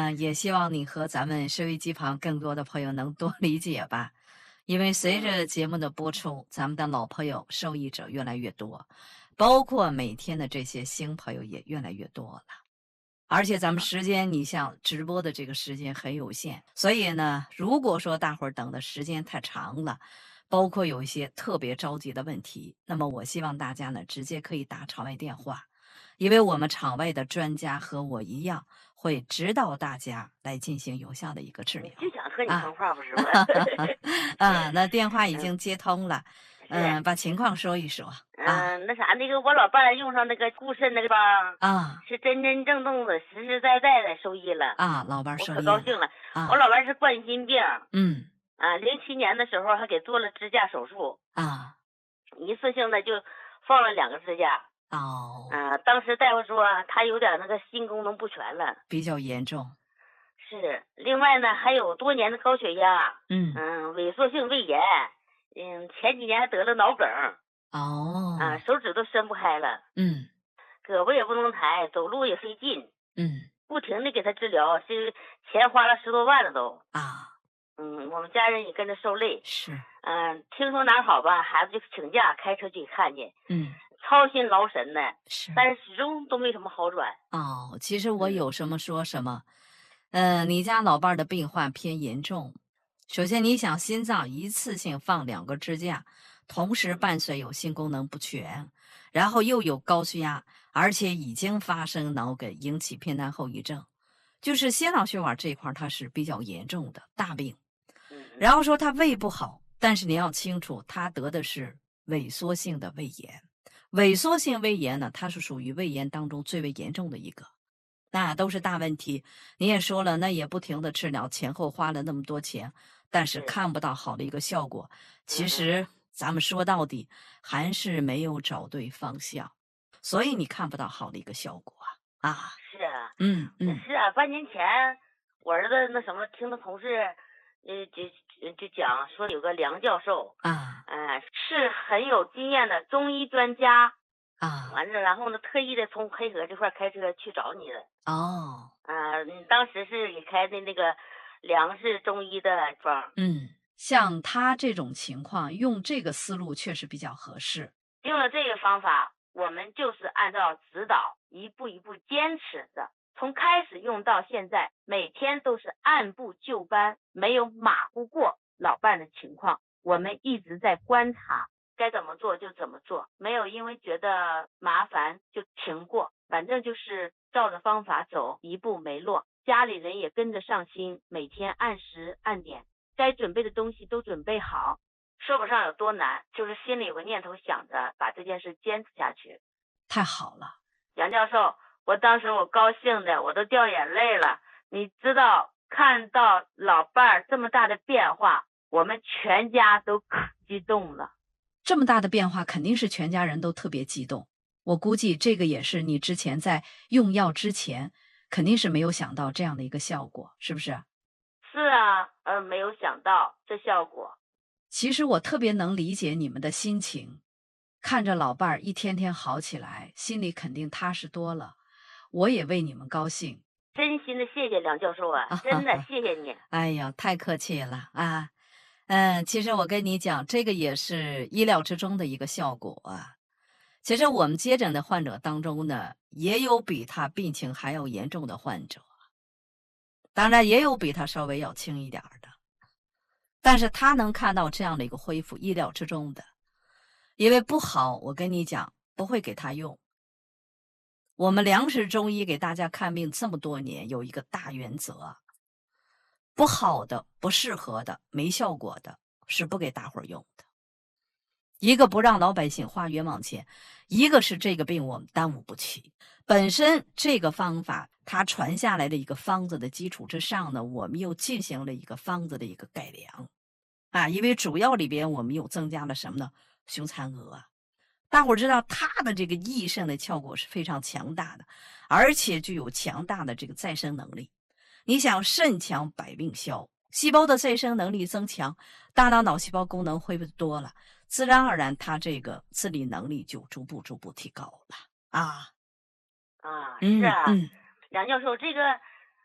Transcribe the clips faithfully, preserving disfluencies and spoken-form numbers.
嗯，也希望你和咱们收音机旁更多的朋友能多理解吧。因为随着节目的播出，咱们的老朋友、受益者越来越多，包括每天的这些新朋友也越来越多了。而且咱们时间，你像直播的这个时间很有限，所以呢，如果说大伙儿等的时间太长了，包括有一些特别着急的问题，那么我希望大家呢，直接可以打场外电话，因为我们场外的专家和我一样，会指导大家来进行有效的一个治疗。 就想和你啊， 通话不是吗？ 啊，那电话已经接通了，嗯， 是， 把情况说一说啊。 嗯，那啥，那个我老伴儿用上那个固肾那个吧， 啊， 是真真正正的、实实在在的受益了。 啊，老伴儿我受益了。 可高兴了。 啊， 我老伴儿是冠心病， 嗯， 啊，零七年的时候还给做了支架手术， 啊， 一次性的就放了两个支架。 哦， 啊，当时大夫说他有点那个心功能不全了。 比较严重。 是，另外呢还有多年的高血压， 嗯， 嗯，萎缩性胃炎，嗯，前几年还得了脑梗， 哦， 啊，手指都伸不开了， 嗯胳膊也不能抬，走路也费劲， 嗯， 不停的给他治疗，是钱花了十多万了都。 啊， 嗯，我们家人也跟着受累。 是， 嗯，听说哪儿好吧，孩子就请假开车去看去， 嗯， 操心劳神的， 是。 但是始终都没什么好转。 哦，其实我嗯有什么说什么。呃，你家老伴儿的病患偏严重。首先，你想心脏一次性放两个支架，同时伴随有心功能不全，然后又有高血压，而且已经发生脑梗，引起偏瘫后遗症，就是心脑血管这一块儿它是比较严重的大病。 嗯， 然后说他胃不好，但是你要清楚，他得的是萎缩性的胃炎。萎缩性胃炎呢，它是属于胃炎当中最为严重的一个，那都是大问题。你也说了，那也不停的治疗，前后花了那么多钱，但是是看不到好的一个效果。其嗯嗯实咱们说到底，还是没有找对方向，所以你看不到好的一个效果啊。啊， 是啊， 嗯嗯是啊，半年前我儿子那什么，听他同事，呃，就就讲说有个梁教授， 啊呃，是很有经验的中医专家。 啊完了，然后呢，特意的从黑河这块开车去找你的。 哦啊、嗯当时是给开的那个梁氏中医的方， 嗯，像他这种情况，用这个思路确实比较合适。 用了这个方法，我们就是按照指导一步一步坚持的，从开始用到现在，每天都是按部就班，没有马虎过老伴的情况。我们一直在观察，该怎么做就怎么做，没有因为觉得麻烦就停过，反正就是照着方法走，一步没落。家里人也跟着上心，每天按时按点，该准备的东西都准备好。说不上有多难，就是心里有个念头，想着把这件事坚持下去。 太好了。 杨教授，我当时我高兴的我都掉眼泪了。你知道，看到老伴儿这么大的变化，我们全家都可激动了。 这么大的变化，肯定是全家人都特别激动。我估计这个也是你之前在用药之前，肯定是没有想到这样的一个效果，是不是？ 是啊，呃，没有想到这效果。 其实我特别能理解你们的心情，看着老伴儿一天天好起来，心里肯定踏实多了。我也为你们高兴。 真心的谢谢梁教授啊，真的谢谢你。 哎呀，太客气了啊！嗯，其实我跟你讲，这个也是意料之中的一个效果啊。其实我们接诊的患者当中呢，也有比他病情还要严重的患者，当然也有比他稍微要轻一点儿的，但是他能看到这样的一个恢复，意料之中的。因为不好，我跟你讲，不会给他用。我们梁氏中医给大家看病这么多年，有一个大原则：不好的、不适合的、没效果的，是不给大伙儿用的。一个不让老百姓花冤枉钱，一个是这个病我们耽误不起。本身这个方法它传下来的一个方子的基础之上呢，我们又进行了一个方子的一个改良啊，因为主要里边我们又增加了什么呢？雄蚕蛾啊，大伙儿知道它的这个益肾的效果是非常强大的，而且具有强大的这个再生能力。你想肾强百病消，细胞的再生能力增强，大脑脑细胞功能恢复多了，自然而然它这个自理能力就逐步逐步提高了啊。 啊，是嗯啊， 嗯梁教授，这个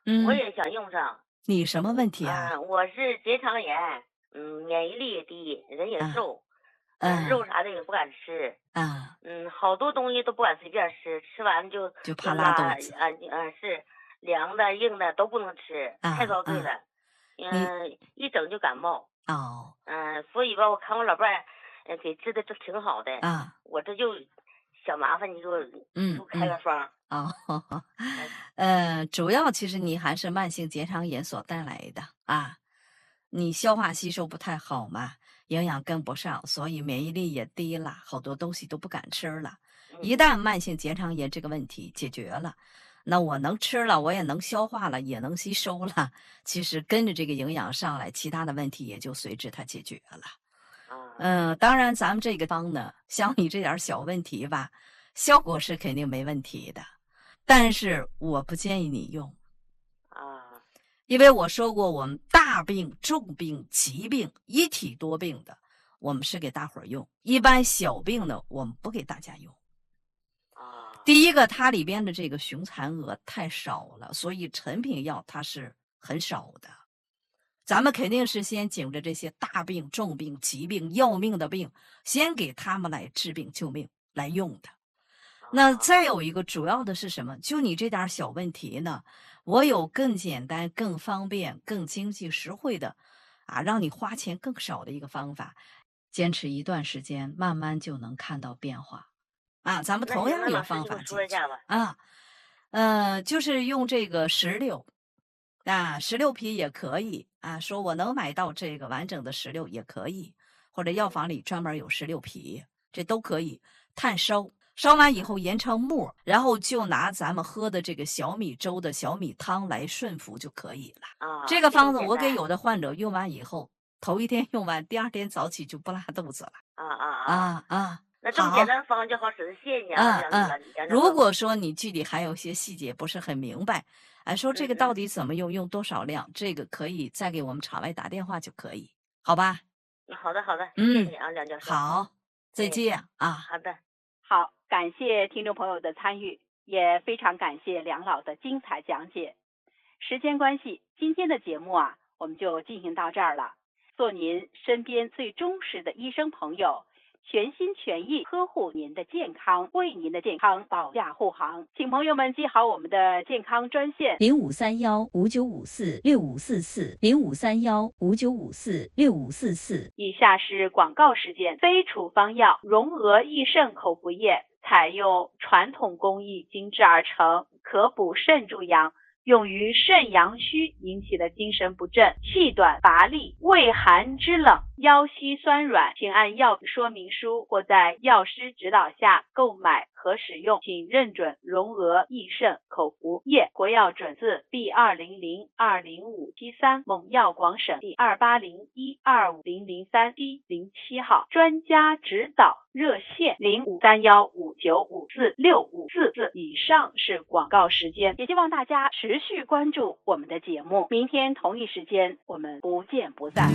嗯， 我也想用上。 你什么问题啊？ 嗯，我是结肠炎，嗯，免疫力也低，人也瘦，嗯， 嗯肉啥的也不敢吃， 啊， 嗯，好多东西都不敢随便吃，吃完就就怕拉肚子。 啊啊是凉的硬的都不能吃， 啊太遭罪了。 啊嗯，一整就感冒。 哦嗯，所以吧，我看我老伴儿，呃，给治的这挺好的。 啊， 我这就小麻烦，你给我嗯给我开个方。 哦，呃，主要其实你还是慢性结肠炎所带来的啊，你消化吸收不太好嘛，营养跟不上，所以免疫力也低了，好多东西都不敢吃了。一旦慢性结肠炎这个问题解决了，那我能吃了，我也能消化了，也能吸收了，其实跟着这个营养上来，其他的问题也就随之它解决了。嗯、呃，当然咱们这个方呢，像你这点小问题吧，效果是肯定没问题的。但是我不建议你用啊， 因为我说过，我们大病、重病、疾病一体多病的，我们是给大伙儿用；一般小病呢，我们不给大家用。 啊， 第一个，它里边的这个雄残额太少了，所以陈品药它是很少的。咱们肯定是先紧着这些大病、重病、疾病、要命的病，先给他们来治病救命来用的。那再有一个主要的是什么？就你这点小问题呢，我有更简单、更方便、更经济实惠的，啊，让你花钱更少的一个方法，坚持一段时间，慢慢就能看到变化。啊，咱们同样有方法解决啊，呃，就是用这个石榴，啊，石榴皮也可以啊，说我能买到这个完整的石榴也可以，或者药房里专门有石榴皮，这都可以炭烧。烧完以后研成沫，然后就拿咱们喝的这个小米粥的小米汤来顺服就可以了。 啊， 这个方子我给有的患者用完以后，头一天用完，第二天早起就不拉肚子了。 啊啊啊啊！ 那这么简单的方就好使，谢谢你啊。 嗯嗯，如果说你具体还有一些细节不是很明白，哎，说这个到底怎么用，用多少量，这个可以再给我们场外打电话就可以，好吧？ 好的好的，谢谢你啊，梁教授。 好，再见啊。 好的。 好，感谢听众朋友的参与，也非常感谢梁老的精彩讲解。时间关系，今天的节目啊，我们就进行到这儿了。做您身边最忠实的医生朋友，全心全意呵护您的健康，为您的健康保驾护航。请朋友们记好我们的健康专线： 零五三幺五九五四六五四四，零五三幺五九五四六五四四。 以下是广告时间。非处方药荣额益肾口服液，采用传统工艺精制而成，可补肾助阳。用于肾阳虚引起的精神不振、气短乏力、畏寒肢冷、腰膝酸软，请按药品说明书或在药师指导下购买和使用，请认准荣额益肾口服液。国药准字 B 二零零二零五七三，蒙药广审第二八零一二五零零三七零七号，专家指导热线零五三幺五九五四六五四四。以上是广告时间，也希望大家持续关注我们的节目。明天同一时间，我们不见不散。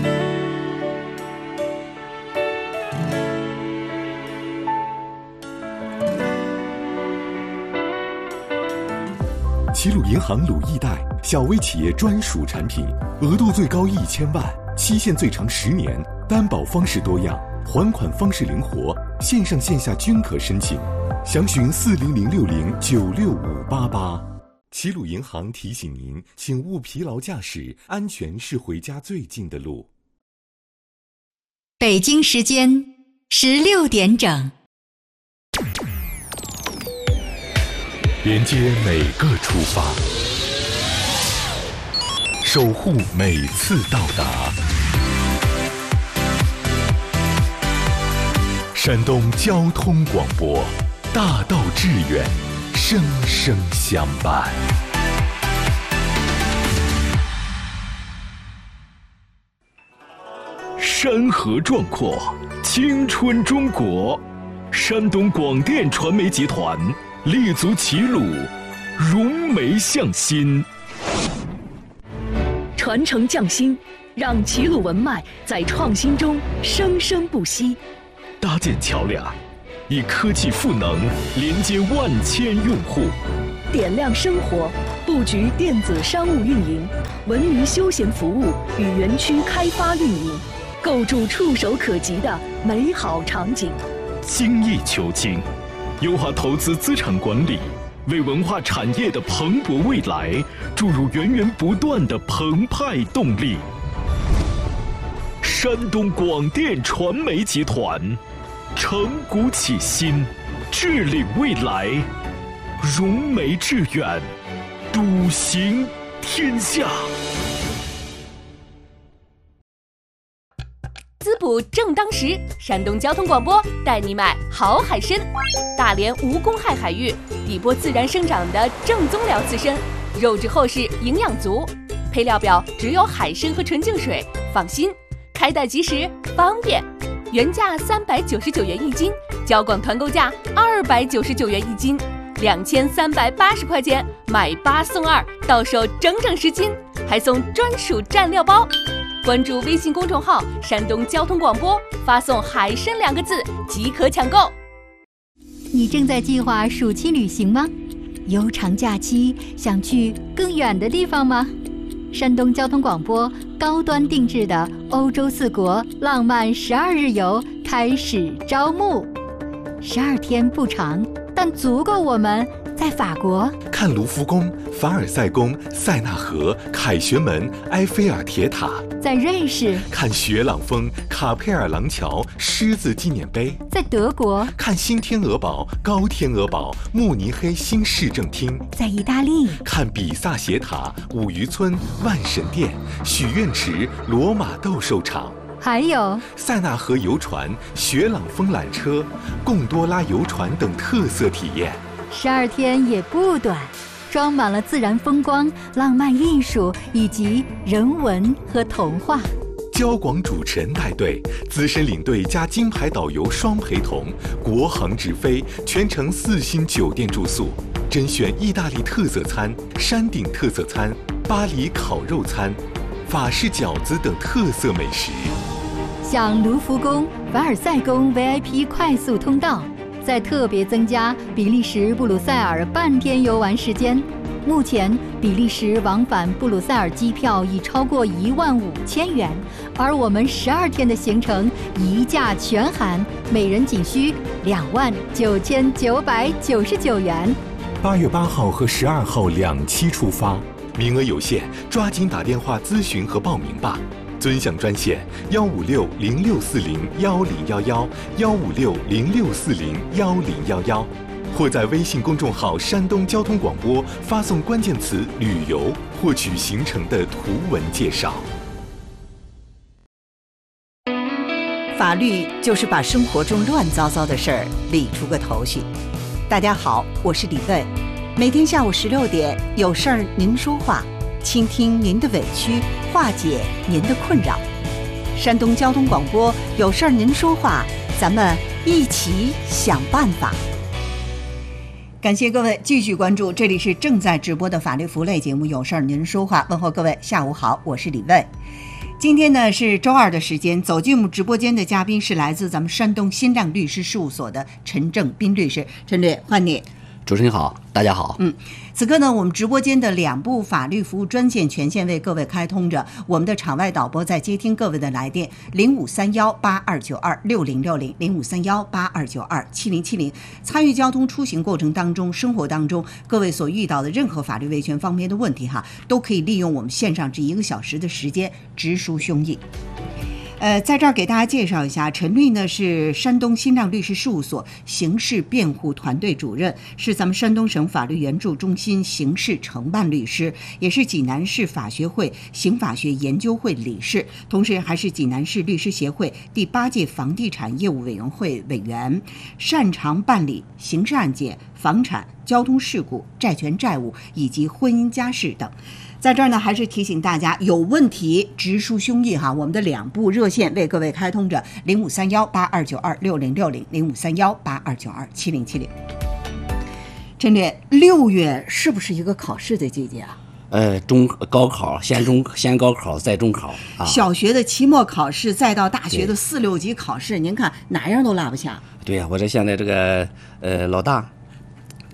齐鲁银行鲁易贷小微企业专属产品，额度最高一千万，期限最长十年，担保方式多样，还款方式灵活，线上线下均可申请。详询四零零六零九六五八八。齐鲁银行提醒您，请勿疲劳驾驶，安全是回家最近的路。 北京时间十六点整。 连接每个出发，守护每次到达。山东交通广播，大道致远，生生相伴。山河壮阔，青春中国。山东广电传媒集团立足齐鲁，融媒向心， 传承匠心，让齐鲁文脉在创新中生生不息。 搭建桥梁，以科技赋能连接万千用户， 点亮生活，布局电子商务运营、文娱休闲服务与园区开发运营，构筑触手可及的美好场景。 精益求精，优化投资资产管理，为文化产业的蓬勃未来注入源源不断的澎湃动力。山东广电传媒集团，承古启新，致领未来，融媒致远，笃行天下。 滋补正当时，山东交通广播带你买好海参。大连无公害海域，底波自然生长的正宗辽刺参，肉质厚实，营养足。配料表只有海参和纯净水，放心，开袋即时，方便。原价三百九十九元一斤，交广团购价二百九十九元一斤，两千三百八十块钱买八送二，到手整整十斤，还送专属蘸料包。关注微信公众号山东交通广播，发送海参两个字即可抢购。 你正在计划暑期旅行吗？悠长假期想去更远的地方吗？山东交通广播高端定制的欧洲四国浪漫十二日游开始招募，十二天不长，但足够我们在法国看卢浮宫、凡尔赛宫、塞纳河、凯旋门、埃菲尔铁塔； 在瑞士看雪朗峰、卡佩尔廊桥、狮子纪念碑； 在德国看新天鹅堡、高天鹅堡、慕尼黑新市政厅； 在意大利看比萨斜塔、五渔村、万神殿、许愿池、罗马斗兽场。 还有塞纳河游船、雪朗峰缆车、贡多拉游船等特色体验。 十二天也不短，装满了自然风光、浪漫艺术以及人文和童话。 交广主持人带队，资深领队加金牌导游双陪同，国航直飞，全程四星酒店住宿，甄选意大利特色餐、山顶特色餐、巴黎烤肉餐、法式饺子等特色美食。 像卢浮宫、凡尔赛宫 V I P 快速通道，再特别增加比利时布鲁塞尔半天游玩时间。目前比利时往返布鲁塞尔机票已超过一万五千元，而我们十二天的行程一价全含，每人仅需两万九千九百九十九元。 八月八号和十二号两期出发，名额有限，抓紧打电话咨询和报名吧。尊享专线幺五六零六四零幺零幺幺幺五六零六四零幺零幺幺，或在微信公众号山东交通广播发送关键词旅游，获取行程的图文介绍。 法律就是把生活中乱糟糟的事儿理出个头绪。大家好，我是李卫，每天下午十六点，有事儿您说话，倾听您的委屈，化解您的困扰。山东交通广播，有事儿您说话，咱们一起想办法。感谢各位继续关注，这里是正在直播的法律服务类节目《有事儿您说话》，问候各位下午好，我是李卫。今天呢是周二的时间，走进我们直播间的嘉宾是来自咱们山东新亮律师事务所的陈正斌律师。陈律，欢迎你。 主持人好，大家好。 嗯，此刻呢，我们直播间的两部法律服务专线全线为各位开通着，我们的场外导播在接听各位的来电，零五三幺八二九二六零六零，零五三幺八二九二七零七零。参与交通出行过程当中、生活当中，各位所遇到的任何法律维权方面的问题哈，都可以利用我们线上这一个小时的时间直抒胸臆。呃，在这儿给大家介绍一下，陈律呢是山东新亮律师事务所刑事辩护团队主任，是咱们山东省法律援助中心刑事承办律师，也是济南市法学会刑法学研究会理事，同时还是济南市律师协会第八届房地产业务委员会委员，擅长办理刑事案件、房产、交通事故、债权债务以及婚姻家事等。在这儿呢，还是提醒大家，有问题直抒胸臆哈。我们的两部热线为各位开通着，零五三幺八二九二六零六零，零五三幺八二九二七零七零。陈律，六月是不是一个考试的季节啊？ 呃，中高考，先中先高考，再中考啊。 小学的期末考试，再到大学的四六级考试，您看哪样都落不下。 对呀、啊，我这现在这个呃老大。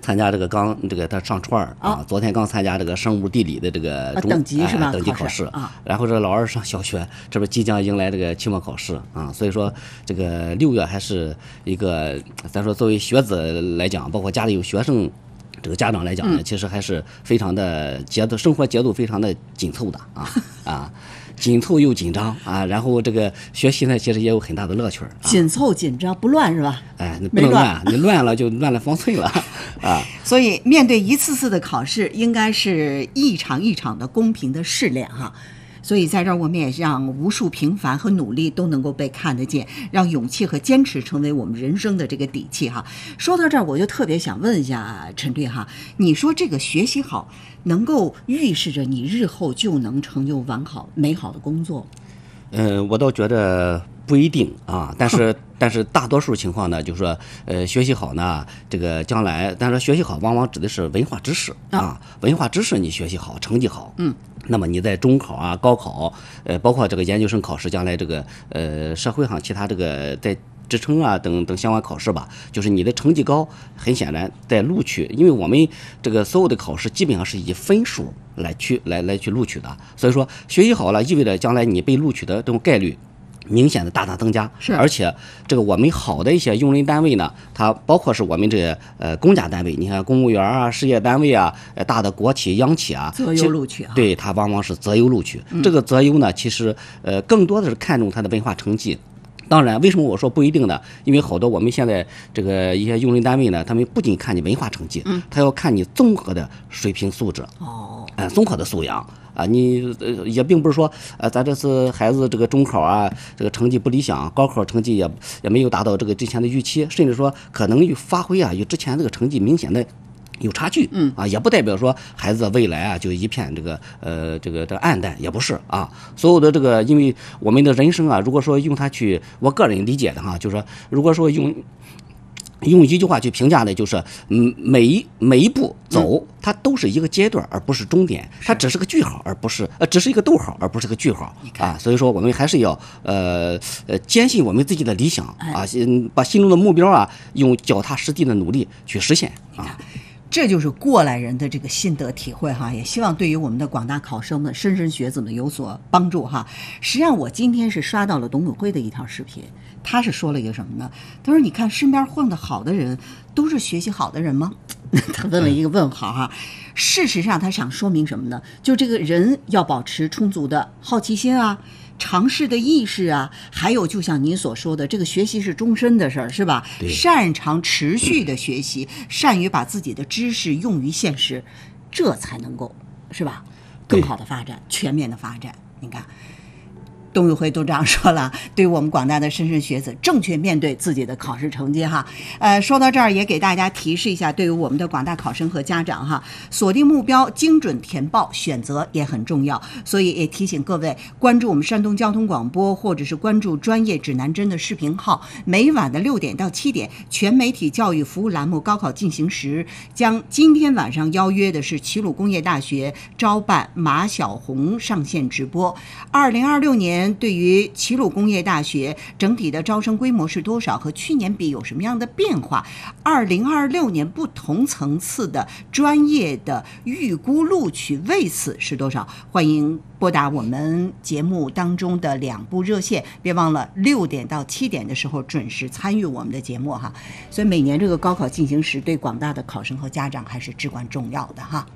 参加这个刚这个他上初二啊，啊昨天刚参加这个生物地理的这个中、 啊、等级是吧？ 哎、等级考试啊。 然后这老二上小学，这不即将迎来这个期末考试啊，所以说这个六月还是一个咱说作为学子来讲，包括家里有学生。这个家长来讲呢，其实还是非常的节奏，生活节奏非常的紧凑的啊啊，紧凑又紧张啊。然后这个学习呢，其实也有很大的乐趣、啊。 紧凑紧张不乱是吧？ 哎，你不能乱，你乱了就乱了方寸了啊。 所以面对一次次的考试，应该是一场一场的公平的试炼哈。所以在这儿，我们也让无数平凡和努力都能够被看得见，让勇气和坚持成为我们人生的这个底气哈。说到这儿，我就特别想问一下陈律哈，你说这个学习好，能够预示着你日后就能成就完好美好的工作？ 嗯、呃，我倒觉得不一定啊，但是但是大多数情况呢，就是说，呃，学习好呢，这个将来，但是学习好往往指的是文化知识啊，啊文化知识你学习好，成绩好，嗯。那么你在中考啊、高考，呃，包括这个研究生考试，将来这个呃社会上其他这个在职称啊等等相关考试吧，就是你的成绩高，很显然在录取，因为我们这个所有的考试基本上是以分数来去来来去录取的，所以说学习好了，意味着将来你被录取的这种概率明显的大大增加， 是， 而且这个我们好的一些用人单位呢，它包括是我们这个呃公家单位，你看公务员啊、事业单位啊、呃大的国企、央企啊， 择优录取啊， 对，它往往是择优录取。嗯、这个择优呢，其实呃更多的是看重它的文化成绩。当然，为什么我说不一定呢？因为好多我们现在这个一些用人单位呢，他们不仅看你文化成绩，嗯，他要看你综合的水平素质，哦，呃，综合的素养。啊，你呃也并不是说，呃，咱这次孩子这个中考啊，这个成绩不理想，高考成绩也也没有达到这个之前的预期，甚至说可能与发挥啊与之前这个成绩明显的有差距，嗯啊，也不代表说孩子未来啊就一片这个呃这个这个暗淡，也不是啊，所有的这个，因为我们的人生啊，如果说用它去，我个人理解的哈，就是说，如果说用。用一句话去评价呢，就是嗯，每一每一步走，嗯、它都是一个阶段，而不是终点，它只是个句号，而不是呃，只是一个逗号，而不是个句号啊。所以说，我们还是要呃呃坚信我们自己的理想啊，嗯，把心中的目标啊，用脚踏实地的努力去实现啊。 这就是过来人的这个心得体会哈，也希望对于我们的广大考生们、莘莘学子们有所帮助哈。实际上，我今天是刷到了董宇辉的一条视频，他是说了一个什么呢？他说：“你看身边混得好的人，都是学习好的人吗？”他问了一个问号哈。事实上，他想说明什么呢？就这个人要保持充足的好奇心啊。尝试的意识啊，还有就像您所说的，这个学习是终身的事儿，是吧？擅长持续的学习，善于把自己的知识用于现实，这才能够是吧？更好的发展，全面的发展。你看，董宇辉都这样说了，对于我们广大的莘莘学子，正确面对自己的考试成绩哈。呃，说到这儿，也给大家提示一下，对于我们的广大考生和家长哈，锁定目标，精准填报，选择也很重要。所以也提醒各位关注我们山东交通广播，或者是关注专业指南针的视频号，每晚的六点到七点，全媒体教育服务栏目《高考进行时》将今天晚上邀约的是齐鲁工业大学招办马晓红上线直播。二零二六年。对于齐鲁工业大学整体的招生规模是多少，和去年比有什么样的变化？二零二六年不同层次的专业的预估录取位次是多少？欢迎拨打我们节目当中的两部热线，别忘了六点到七点的时候准时参与我们的节目哈。所以每年这个高考进行时，对广大的考生和家长还是至关重要的哈。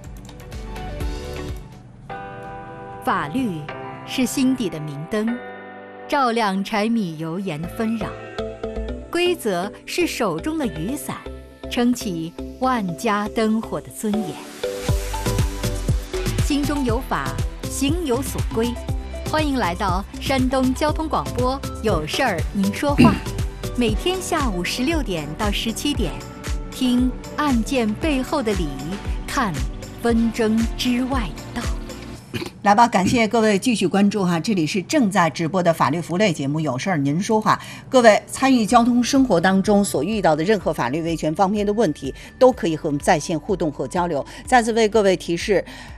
法律是心底的明灯，照亮柴米油盐纷扰；规则是手中的雨伞，撑起万家灯火的尊严。心中有法，行有所归。欢迎来到山东交通广播，有事儿您说话。每天下午十六点到十七点，听案件背后的理，看纷争之外的道。 来吧，感谢各位继续关注哈，这里是正在直播的法律服务类节目，有事儿您说话。各位参与交通生活当中所遇到的任何法律维权方面的问题，都可以和我们在线互动和交流。再次为各位提示，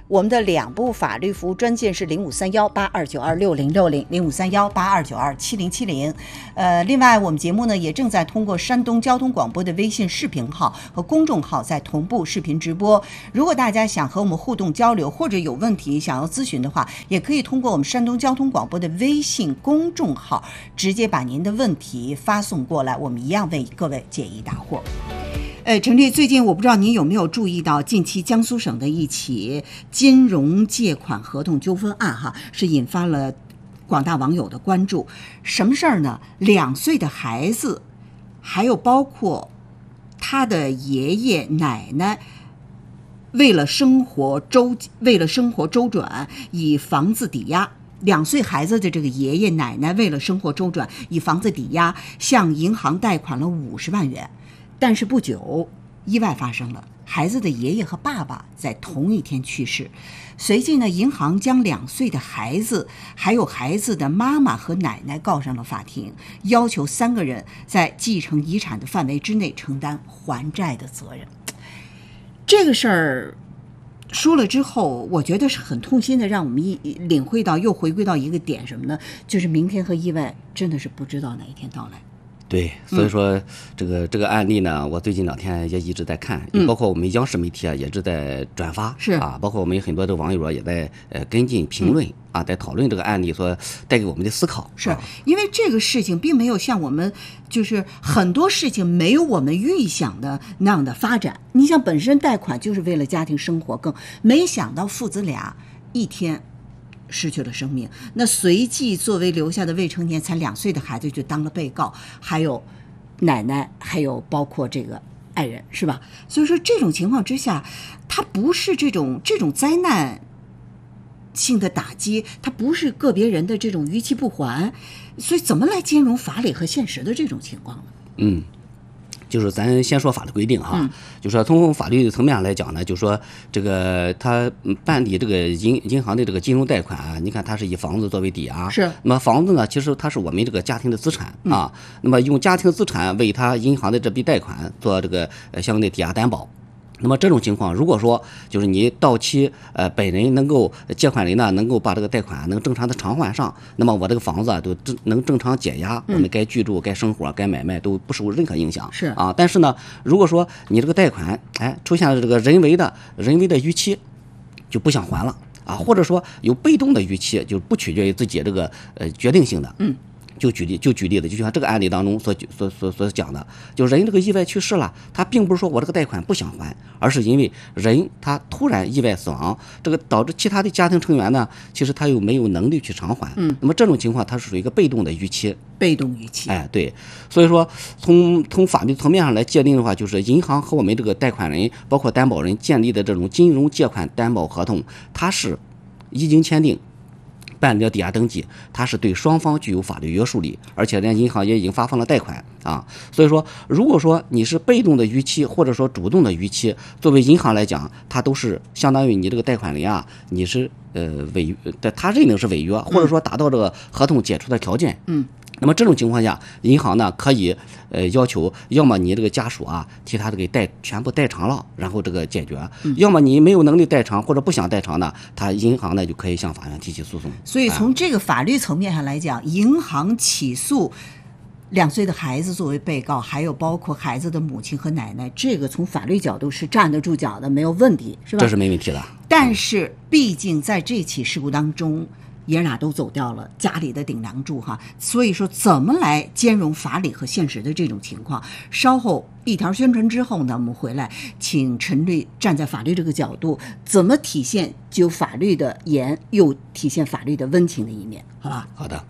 我们的两部法律服务专线是零五三幺八二九二六零六零、零五三幺八二九二七零七零。呃，另外我们节目呢也正在通过山东交通广播的微信视频号和公众号在同步视频直播。如果大家想和我们互动交流，或者有问题想要咨询的话，也可以通过我们山东交通广播的微信公众号直接把您的问题发送过来，我们一样为各位解疑答惑。呃，陈律，最近我不知道您有没有注意到，近期江苏省的一起金融借款合同纠纷案，哈，是引发了广大网友的关注。什么事儿呢？两岁的孩子，还有包括他的爷爷奶奶，为了生活周为了生活周转，以房子抵押。两岁孩子的这个爷爷奶奶为了生活周转，以房子抵押，向银行贷款了五十万元。但是不久，意外发生了，孩子的爷爷和爸爸在同一天去世。随即呢，银行将两岁的孩子还有孩子的妈妈和奶奶告上了法庭，要求三个人在继承遗产的范围之内承担还债的责任。这个事儿说了之后，我觉得是很痛心的，让我们一领会到，又回归到一个点，什么呢？就是明天和意外真的是不知道哪一天到来。 对，所以说这个、嗯、这个案例呢，我最近两天也一直在看， 嗯、 包括我们央视媒体啊，也是在转发， 是啊，包括我们很多的网友啊，也在呃跟进评论、嗯、啊，在讨论这个案例所带给我们的思考。 是、 啊、 因为这个事情并没有像我们就是很多事情没有我们预想的那样的发展。你想，本身贷款就是为了家庭生活，更没想到父子俩一天失去了生命，那随即作为留下的未成年才两岁的孩子就当了被告，还有奶奶，还有包括这个爱人，是吧？所以说这种情况之下，它不是这种这种灾难性的打击，它不是个别人的这种逾期不还，所以怎么来兼容法理和现实的这种情况呢？ 嗯。就是咱先说法律规定哈， 嗯、 就说从法律层面上来讲呢，就说这个他办理这个银银行的这个金融贷款啊，你看他是以房子作为抵押， 是。 那么房子呢，其实它是我们这个家庭的资产、 嗯、 啊，那么用家庭资产为他银行的这笔贷款做这个呃相应的抵押担保。那么这种情况，如果说就是你到期，呃，本人能够借款人呢能够把这个贷款能正常的偿还上，那么我这个房子啊都正能正常解押，我们该居住、该生活、该买卖都不受任何影响。 是啊，但是呢，如果说你这个贷款，哎，出现了这个人为的人为的逾期，就不想还了啊，或者说有被动的逾期，就不取决于自己这个呃决定性的， 嗯。 就举例就举例子，就像这个案例当中所所所所讲的，就人这个意外去世了，他并不是说我这个贷款不想还，而是因为人他突然意外死亡，这个导致其他的家庭成员呢，其实他又没有能力去偿还。 嗯， 那么这种情况，它是属于一个被动的逾期。 被动逾期。 哎，对，所以说从从法律层面上来界定的话，就是银行和我们这个贷款人，包括担保人建立的这种金融借款担保合同，它是已经签订。办理了抵押登记，它是对双方具有法律约束力，而且人家银行也已经发放了贷款啊。所以说，如果说你是被动的逾期，或者说主动的逾期，作为银行来讲，它都是相当于你这个贷款人啊，你是呃违，他认定是违约，或者说达到这个合同解除的条件。 嗯。 那么这种情况下，银行呢可以呃要求，要么你这个家属啊替他这个代全部代偿了，然后这个解决； 嗯、 要么你没有能力代偿或者不想代偿呢，他银行呢就可以向法院提起诉讼。 所以从这个法律层面上来讲，哎、银行起诉两岁的孩子作为被告，还有包括孩子的母亲和奶奶，这个从法律角度是站得住脚的，没有问题，是吧？ 这是没问题的。 但是毕竟在这起事故当中，爷俩都走掉了，家里的顶梁柱哈，所以说怎么来兼容法理和现实的这种情况？稍后一条宣传之后呢，我们回来请陈律站在法律这个角度，怎么体现具有法律的严，又体现法律的温情的一面，好吧？ 好的。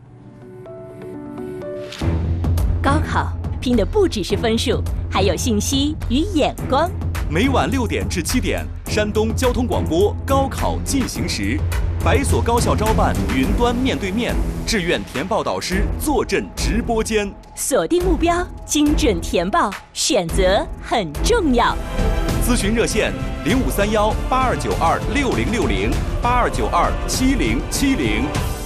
高考拼的不只是分数，还有信息与眼光。 每晚六点至七点，山东交通广播高考进行时，百所高校招办云端面对面，志愿填报导师坐镇直播间。 锁定目标，精准填报，选择很重要。 咨询热线零五三幺八二九二六零六零八二九二七零七零。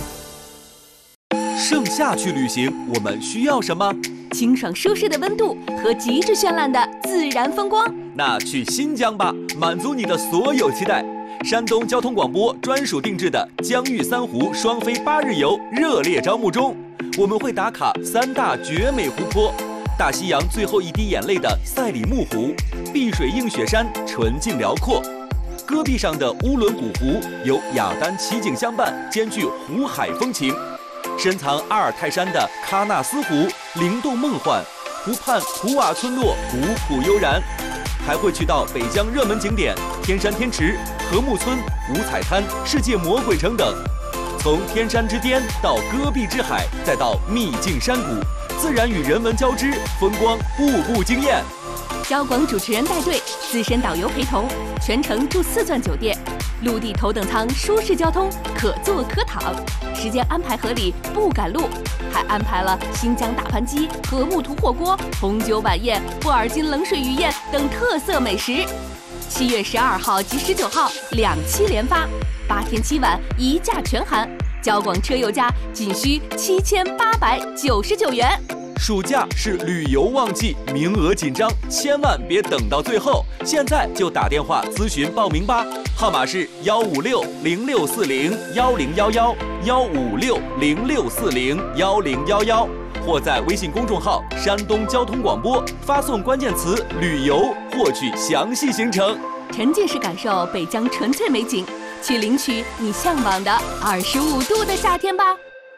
盛夏去旅行，我们需要什么？ 清爽舒适的温度和极致绚烂的自然风光。 那去新疆吧，满足你的所有期待。 山东交通广播专属定制的江豫三湖双飞八日游热烈招募中，我们会打卡三大绝美湖泊：大西洋最后一滴眼泪的赛里木湖，碧水映雪山纯净辽阔；戈壁上的乌伦古湖有雅丹奇景相伴，兼具湖海风情；深藏阿尔泰山的喀纳斯湖灵动梦幻，湖畔普瓦村落古朴悠然。还会去到北疆热门景点天山天池、禾木村、五彩滩、世界魔鬼城等。从天山之巅到戈壁之海，再到秘境山谷，自然与人文交织，风光步步惊艳。 交广主持人带队，资深导游陪同，全程住四钻酒店，陆地头等舱舒适交通，可坐可躺，时间安排合理，不赶路。还安排了新疆大盘鸡、禾木土火锅、红酒晚宴、布尔津冷水鱼宴等特色美食。七月十二号及十九号两期连发，八天七晚一价全含，交广车友价仅需七千八百九十九元。 暑假是旅游旺季，名额紧张，千万别等到最后，现在就打电话咨询报名吧，号码是幺五六零六四零幺零幺幺幺五六零六四零幺零幺幺，或在微信公众号山东交通广播发送关键词旅游获取详细行程， 沉浸式感受北疆纯粹美景，去领取你向往的二十五度的夏天吧。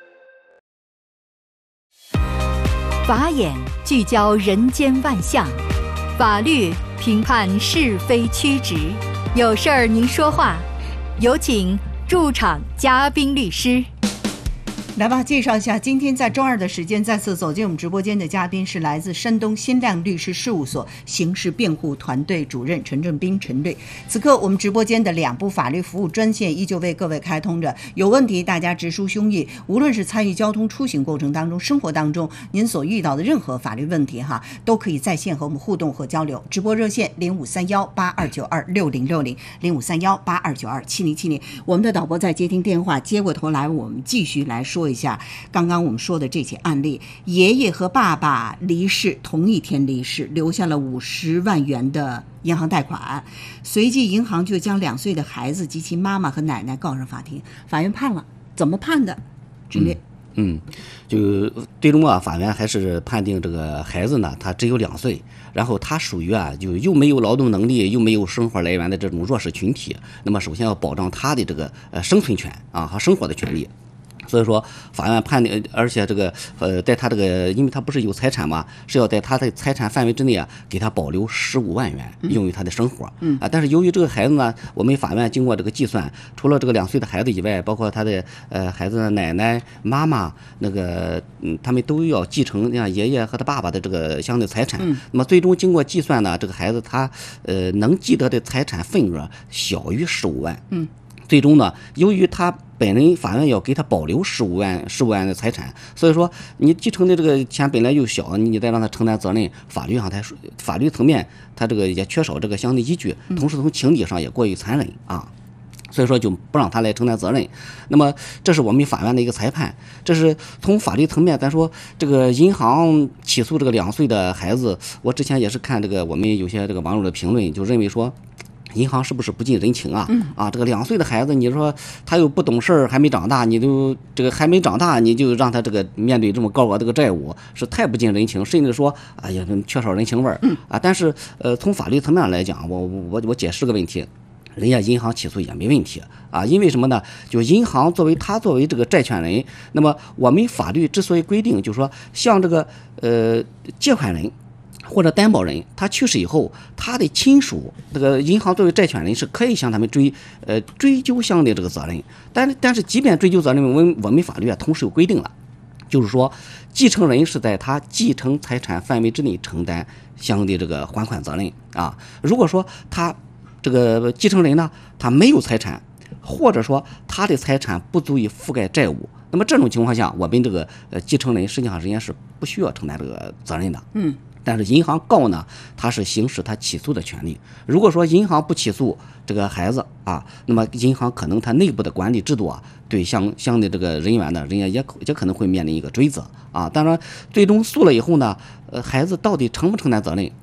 法眼聚焦人间万象，法律评判是非曲直，有事儿您说话，有请驻场嘉宾律师。 来吧，介绍一下今天在周二的时间再次走进我们直播间的嘉宾是来自山东新亮律师事务所刑事辩护团队主任陈正斌陈律。此刻我们直播间的两部法律服务专线依旧为各位开通着，有问题大家直抒胸臆，无论是参与交通出行过程当中、生活当中您所遇到的任何法律问题哈，都可以在线和我们互动和交流。直播热线零五三幺八二九二六零六零零五三幺八二九二七零七零，我们的导播在接听电话，接过头来我们继续来说一下刚刚我们说的这起案例。爷爷和爸爸离世，同一天离世，留下了五十万元的银行贷款，随即银行就将两岁的孩子及其妈妈和奶奶告上法庭，法院判了，怎么判的？军律。 嗯，就最终啊，法院还是判定这个孩子呢，他只有两岁，然后他属于啊，就又没有劳动能力，又没有生活来源的这种弱势群体。那么首先要保障他的这个呃生存权啊和生活的权利。所以说，法院判定，而且这个呃，在他这个，因为他不是有财产嘛，是要在他的财产范围之内啊，给他保留十五万元，用于他的生活。嗯啊，但是由于这个孩子呢，我们法院经过这个计算，除了这个两岁的孩子以外，包括他的呃孩子的奶奶、妈妈，那个嗯，他们都要继承像爷爷和他爸爸的这个相应的财产。嗯，那么最终经过计算呢，这个孩子他呃能记得的财产份额小于十五万。嗯。最终呢，由于他本人法院要给他保留十五万十五万的财产，所以说你继承的这个钱本来就小，你再让他承担责任，法律上他法律层面他这个也缺少这个相应的依据，同时从情理上也过于残忍啊，所以说就不让他来承担责任。那么这是我们法院的一个裁判，这是从法律层面咱说这个银行起诉这个两岁的孩子，我之前也是看这个我们有些这个网友的评论，就认为说银行是不是不近人情啊？嗯、啊，这个两岁的孩子，你说他又不懂事儿，还没长大，你就这个还没长大，你就让他这个面对这么高额这个债务，是太不近人情，甚至说哎呀缺少人情味儿。嗯啊，但是呃，从法律层面来讲，我我我解释个问题。人家银行起诉也没问题啊，因为什么呢？就银行作为他作为这个债权人，那么我们法律之所以规定，就是说像这个呃借款人或者担保人，他去世以后，他的亲属，这个银行作为债权人是可以向他们追呃追究相应的这个责任。但是但是即便追究责任，我们我们法律啊同时有规定了，就是说继承人是在他继承财产范围之内承担相应的这个还款责任啊。如果说他这个继承人呢，他没有财产，或者说他的财产不足以覆盖债务，那么这种情况下，我们这个呃继承人实际上人家是不需要承担这个责任的。嗯。但是银行告呢，他是行使他起诉的权利。如果说银行不起诉这个孩子啊，那么银行可能他内部的管理制度啊，对相相的这个人员呢，人家也也可能会面临一个追责啊。当然，最终诉了以后呢，呃，孩子到底承不承担责任，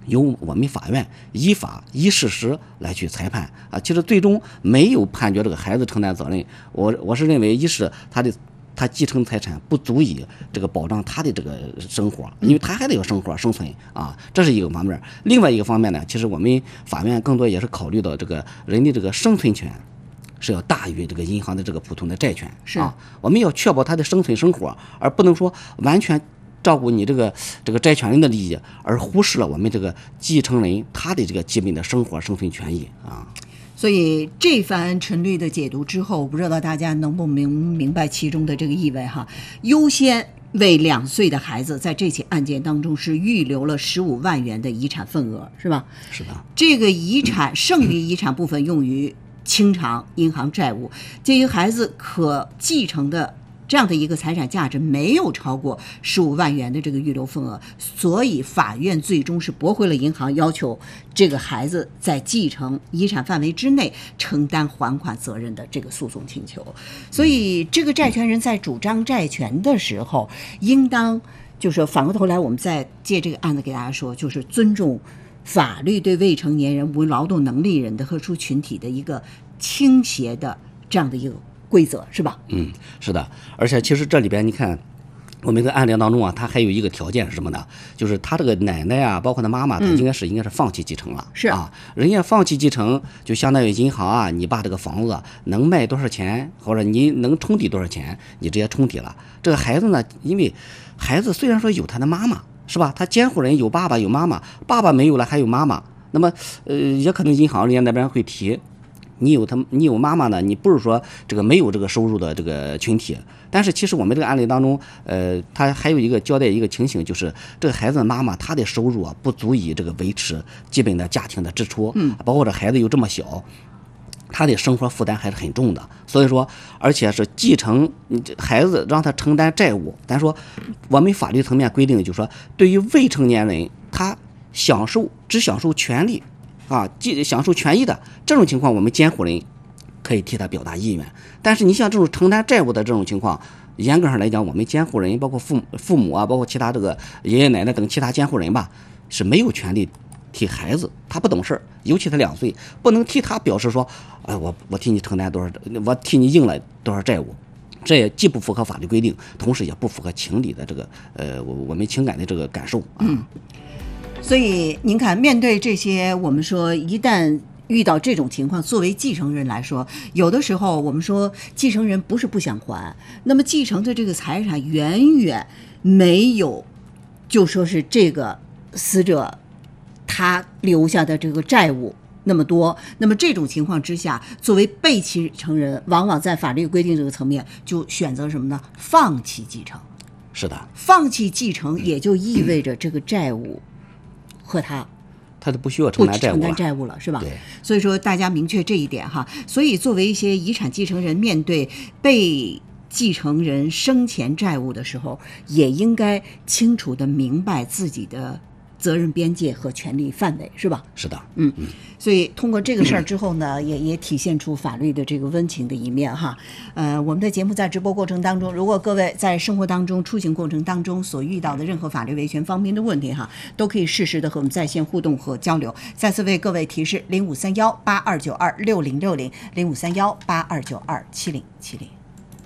由我们法院依法依事实来去裁判啊。其实最终没有判决这个孩子承担责任，我我是认为，一是他的他继承财产不足以这个保障他的这个生活，因为他还得有生活生存啊，这是一个方面。另外一个方面呢，其实我们法院更多也是考虑到这个人的这个生存权是要大于这个银行的这个普通的债权， 是啊，我们要确保他的生存生活，而不能说完全照顾你这个这个债权人的利益，而忽视了我们这个继承人他的这个基本的生活生存权益啊。 所以这番陈律的解读之后，我不知道大家能不明明白其中的这个意味哈。优先为两岁的孩子在这起案件当中是预留了十五万元的遗产份额，是吧？ 是的。 这个遗产剩余遗产部分用于清偿银行债务，鉴于孩子可继承的这样的一个财产价值没有超过十五万元的这个预留份额，所以法院最终是驳回了银行要求这个孩子在继承遗产范围之内承担还款责任的这个诉讼请求。所以这个债权人在主张债权的时候，应当就是反过头来，我们再借这个案子给大家说，就是尊重法律对未成年人、无劳动能力人的特殊群体的一个倾斜的这样的一个规则，是吧？ 嗯，是的。而且其实这里边你看，我们这个案例当中啊，他还有一个条件是什么呢？就是他这个奶奶啊，包括他妈妈，他应该是、嗯、应该是放弃继承了， 是啊，人家放弃继承，就相当于银行啊，你把这个房子能卖多少钱，或者你能冲抵多少钱，你直接冲抵了。这个孩子呢，因为孩子虽然说有他的妈妈，是吧？他监护人有爸爸有妈妈，爸爸没有了还有妈妈，那么呃，也可能银行人家那边会提。你有他，你有妈妈呢？你不是说这个没有这个收入的这个群体，但是其实我们这个案例当中，呃，他还有一个交代一个情形，就是这个孩子的妈妈她的收入啊不足以这个维持基本的家庭的支出， 嗯， 包括这孩子又这么小，他的生活负担还是很重的。所以说，而且是继承孩子让他承担债务，咱说我们法律层面规定，就是说对于未成年人，他享受只享受权利。啊，享受权益的这种情况，我们监护人可以替他表达意愿。但是你像这种承担债务的这种情况，严格上来讲，我们监护人包括父母、父母啊，包括其他这个爷爷奶奶等其他监护人吧，是没有权利替孩子，他不懂事，尤其他两岁，不能替他表示说，哎，我我替你承担多少，我替你应了多少债务。这也既不符合法律规定，同时也不符合情理的这个呃我我们情感的这个感受啊。 嗯。所以您看，面对这些，我们说一旦遇到这种情况，作为继承人来说，有的时候我们说继承人不是不想还，那么继承的这个财产远远没有就说是这个死者他留下的这个债务那么多，那么这种情况之下，作为被继承人，往往在法律规定这个层面就选择什么呢？放弃继承。 是的， 放弃继承也就意味着这个债务和他， 他就不需要承担债务了， 承担债务了，是吧？ 对。 所以说大家明确这一点哈。所以作为一些遗产继承人，面对被继承人生前债务的时候，也应该清楚的明白自己的责任边界和权利范围，是吧？ 是的， 嗯嗯。所以通过这个事儿之后呢，也也体现出法律的这个温情的一面哈。呃，我们的节目在直播过程当中，如果各位在生活当中、出行过程当中所遇到的任何法律维权方面的问题哈，都可以适时的和我们在线互动和交流。再次为各位提示：零五三幺八二九二六零六零，零五三幺八二九二七零七零。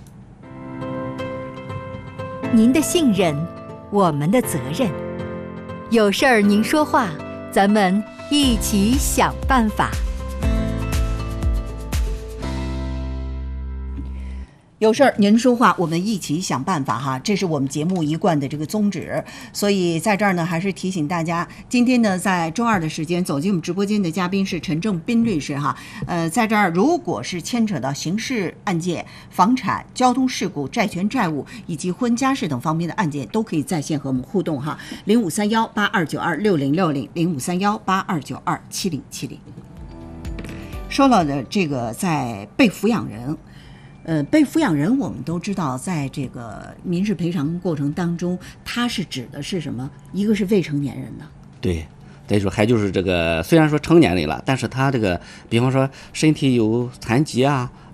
您的信任，我们的责任。有事儿您说话，咱们一起想办法。 有事儿您说话，我们一起想办法哈，这是我们节目一贯的这个宗旨。所以在这儿呢，还是提醒大家，今天呢，在周二的时间走进我们直播间的嘉宾是陈正斌律师哈。呃，在这儿如果是牵扯到刑事案件、房产、交通事故、债权债务以及婚家事等方面的案件，都可以在线和我们互动哈。零五三幺八二九二六零六零，零五三幺八二九二七零七零。说了的这个，在被抚养人。呃，被抚养人我们都知道，在这个民事赔偿过程当中，它是指的是什么？一个是未成年人的， 对，再说还就是这个，虽然说成年人了，但是他这个，比方说身体有残疾啊，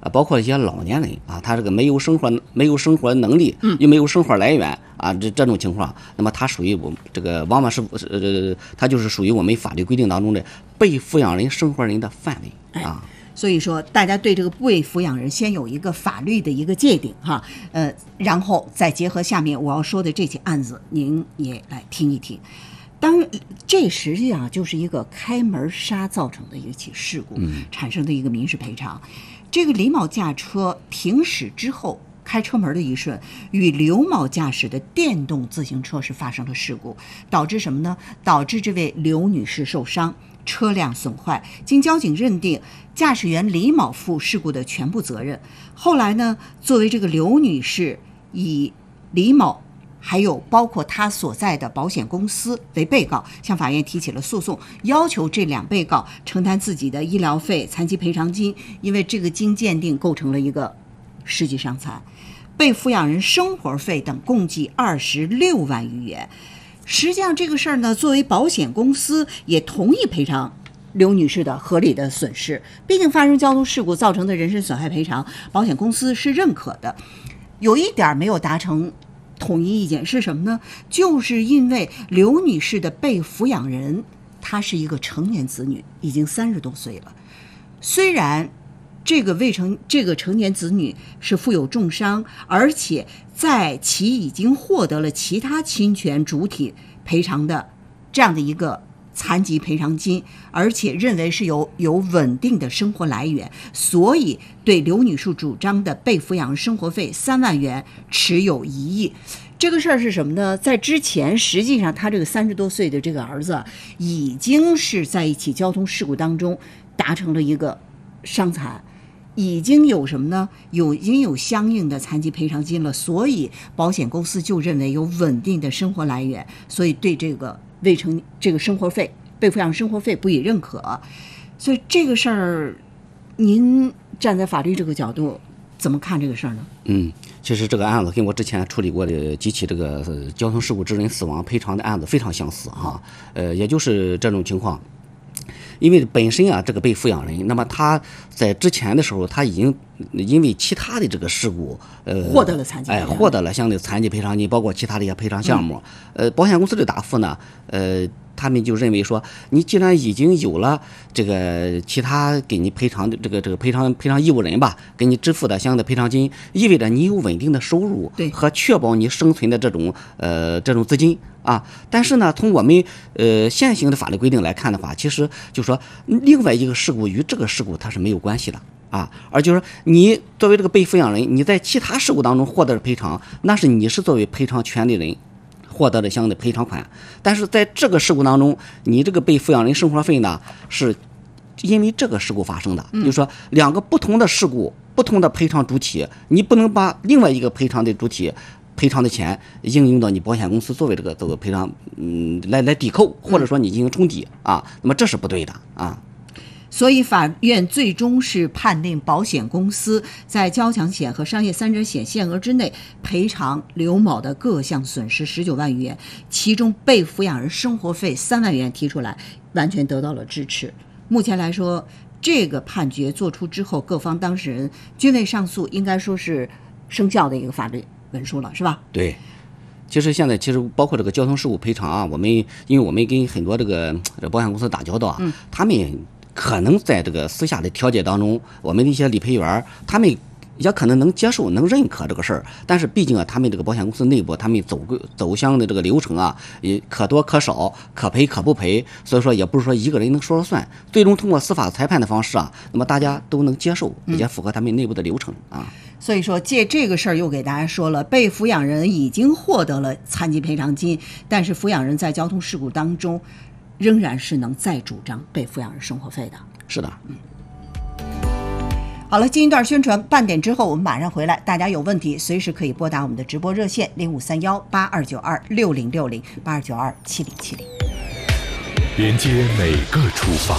啊，包括一些老年人啊，他这个没有生活没有生活能力，又没有生活来源啊，这这种情况，那么他属于我们这个往往是呃，他就是属于我们法律规定当中的被抚养人生活人的范围啊。 所以说，大家对这个被抚养人先有一个法律的一个界定哈，呃，然后再结合下面我要说的这起案子，您也来听一听。当这实际上就是一个开门杀造成的一起事故产生的一个民事赔偿。这个李某驾车停驶之后，开车门的一瞬，与刘某驾驶的电动自行车是发生了事故，导致什么呢？导致这位刘女士受伤，车辆损坏。经交警认定，驾驶员李某负事故的全部责任。后来呢，作为这个刘女士以李某还有包括他所在的保险公司为被告，向法院提起了诉讼，要求这两被告承担自己的医疗费、残疾赔偿金，因为这个经鉴定构成了一个实际伤残，被抚养人生活费等共计二十六万余元。实际上这个事儿呢，作为保险公司也同意赔偿刘女士的合理的损失，毕竟发生交通事故造成的人身损害赔偿，保险公司是认可的。有一点没有达成统一意见是什么呢？就是因为刘女士的被抚养人她是一个成年子女，已经三十多岁了。虽然这个未成这个成年子女是负有重伤，而且在其已经获得了其他侵权主体赔偿的这样的一个残疾赔偿金，而且认为是有有稳定的生活来源，所以对刘女士主张的被抚养人生活费三万元持有异议。这个事儿是什么呢？在之前，实际上他这个三十多岁的这个儿子已经是在一起交通事故当中达成了一个伤残，已经有什么呢？有已经有相应的残疾赔偿金了，所以保险公司就认为有稳定的生活来源，所以对这个未成这个生活费被抚养生活费不予认可。所以这个事儿，您站在法律这个角度怎么看这个事儿呢？ 嗯，其实这个案子跟我之前处理过的几起这个交通事故致人死亡赔偿的案子非常相似哈，呃，也就是这种情况。因为本身啊，这个被抚养人，那么他在之前的时候，他已经因为其他的这个事故，呃， 获得了残疾赔偿，哎，获得了相应的残疾赔偿金，包括其他的一些赔偿项目。嗯、呃，保险公司的答复呢，呃，他们就认为说，你既然已经有了这个其他给你赔偿的这个这个赔偿赔偿义务人吧，给你支付的相应的赔偿金，意味着你有稳定的收入， 对， 和确保你生存的这种呃这种资金。啊，但是呢，从我们呃现行的法律规定来看的话，其实就是说另外一个事故与这个事故它是没有关系的啊，而就是你作为这个被抚养人，你在其他事故当中获得的赔偿，那是你是作为赔偿权利人获得的相应的赔偿款，但是在这个事故当中，你这个被抚养人生活费呢，是因为这个事故发生的，嗯、就是说两个不同的事故，不同的赔偿主体，你不能把另外一个赔偿的主体赔偿的钱应用到你保险公司作为这个这个赔偿，嗯，来来抵扣，或者说你进行冲抵啊，那么这是不对的啊。 所以法院最终是判定保险公司在交强险和商业三者险限额之内赔偿刘某的各项损失十九万余元，其中被抚养人生活费三万元提出来，完全得到了支持。目前来说，这个判决作出之后，各方当事人均未上诉，应该说是生效的一个法律文书了，是吧？ 对，其实现在其实包括这个交通事故赔偿啊，我们因为我们跟很多这个保险公司打交道啊，嗯、他们可能在这个私下的调解当中，我们的一些理赔员他们也可能能接受、能认可这个事儿，但是毕竟啊，他们这个保险公司内部，他们走走向的这个流程啊，也可多可少，可赔可不赔，所以说也不是说一个人能说了算。最终通过司法裁判的方式啊，那么大家都能接受，也符合他们内部的流程啊。 所以说，借这个事儿又给大家说了，被抚养人已经获得了残疾赔偿金，但是抚养人在交通事故当中，仍然是能再主张被抚养人生活费的。 是的， 嗯。好了，进一段宣传，半点之后我们马上回来。大家有问题，随时可以拨打我们的直播热线零五三幺八二九二六零六零八二九二七零七零， 连接每个出发，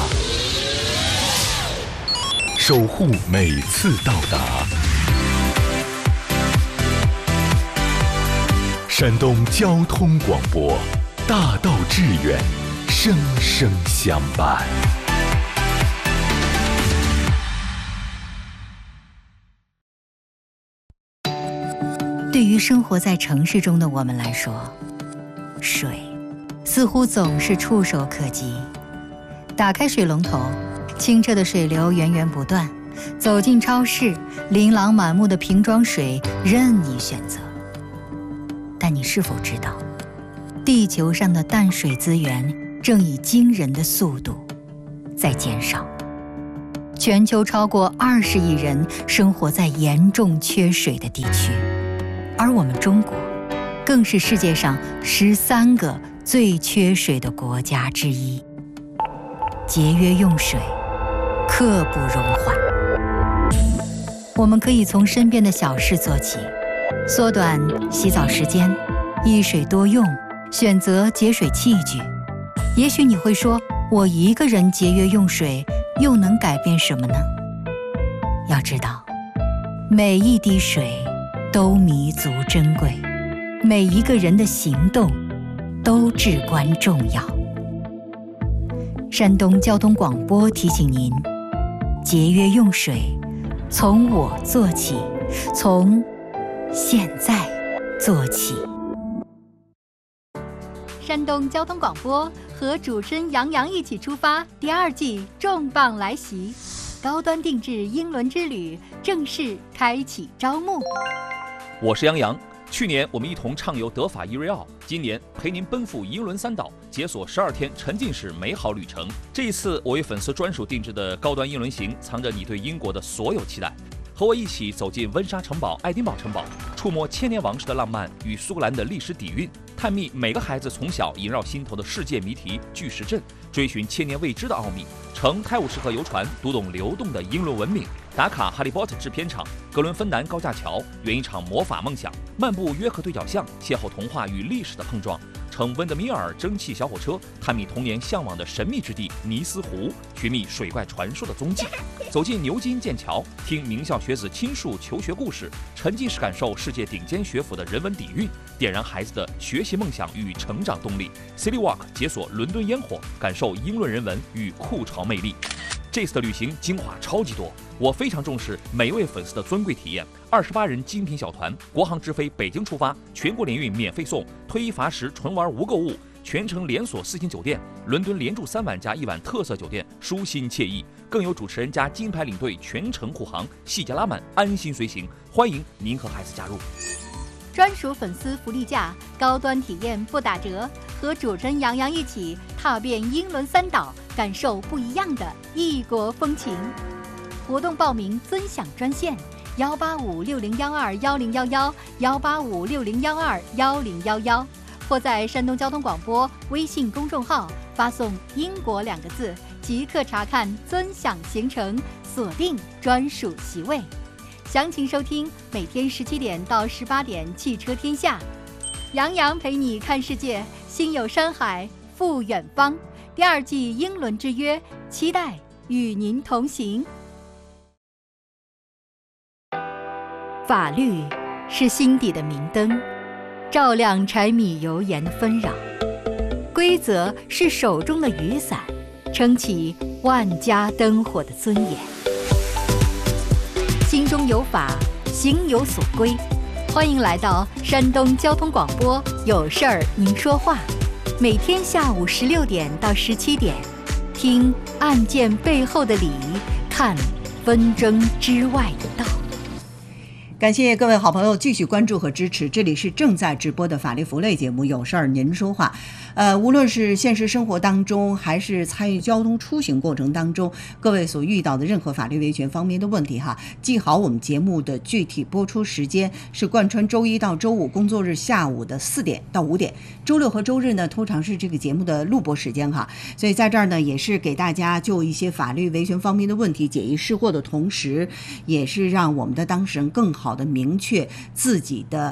守护每次到达。山东交通广播，大道致远，生生相伴。 对于生活在城市中的我们来说，水似乎总是触手可及。打开水龙头，清澈的水流源源不断；走进超市，琳琅满目的瓶装水任你选择。但你是否知道，地球上的淡水资源正以惊人的速度在减少？全球超过二十亿人生活在严重缺水的地区，而我们中国更是世界上十三个最缺水的国家之一。节约用水，刻不容缓。我们可以从身边的小事做起，缩短洗澡时间，一水多用，选择节水器具。也许你会说，我一个人节约用水又能改变什么呢？要知道，每一滴水都弥足珍贵，每一个人的行动都至关重要。山东交通广播提醒您，节约用水，从我做起，从现在做起。山东交通广播和主持人杨洋一起出发，第二季重磅来袭，高端定制英伦之旅正式开启招募。 我是杨洋，去年我们一同畅游德法伊瑞奥，今年陪您奔赴英伦三岛，解锁十二天沉浸式美好旅程。这一次我为粉丝专属定制的高端英伦行，藏着你对英国的所有期待。和我一起走进温莎城堡、爱丁堡城堡，触摸千年王室的浪漫与苏格兰的历史底蕴，探秘每个孩子从小萦绕心头的世界谜题巨石阵，追寻千年未知的奥秘，乘泰晤士河游船读懂流动的英伦文明，打卡哈利波特制片厂、格伦芬南高架桥，圆一场魔法梦想，漫步约克对角巷，邂逅童话与历史的碰撞，乘温德米尔蒸汽小火车，探秘童年向往的神秘之地尼斯湖，寻觅水怪传说的踪迹，走进牛津剑桥，听名校学子倾述求学故事，沉浸式感受世界顶尖学府的人文底蕴，点燃孩子的学习梦想与成长动力。City Walk 解锁伦敦烟火，感受英伦人文与酷潮魅力。这次的旅行精华超级多，我非常重视每位粉丝的尊贵体验。二十八人精品小团，国航直飞北京出发，全国联运免费送，推一罚十，纯玩无购物，全程连锁四星酒店，伦敦连住三晚加一晚特色酒店，舒心惬意。更有主持人加金牌领队全程护航，细节拉满，安心随行。欢迎您和孩子加入。 专属粉丝福利价，高端体验不打折，和主持人杨洋一起踏遍英伦三岛，感受不一样的异国风情。活动报名尊享专线：幺八五六零幺二幺零幺幺，幺八五六零幺二幺零幺幺，或在山东交通广播微信公众号发送“英国”两个字，即刻查看尊享行程，锁定专属席位。详情收听每天十七点到十八点《汽车天下》，杨洋陪你看世界，心有山海赴远方。第二季英伦之约，期待与您同行。法律是心底的明灯，照亮柴米油盐的纷扰；规则是手中的雨伞，撑起万家灯火的尊严。心中有法，行有所归。欢迎来到山东交通广播，有事儿您说话。每天下午十六点到十七点，听案件背后的理，看纷争之外的道。 感谢各位好朋友继续关注和支持，这里是正在直播的法律服务类节目，有事儿您说话。呃，无论是现实生活当中，还是参与交通出行过程当中，各位所遇到的任何法律维权方面的问题哈，记好我们节目的具体播出时间是贯穿周一到周五工作日下午的四点到五点，周六和周日呢通常是这个节目的录播时间哈。所以在这儿呢，也是给大家就一些法律维权方面的问题解疑释惑的同时，也是让我们的当事人更好的明确自己的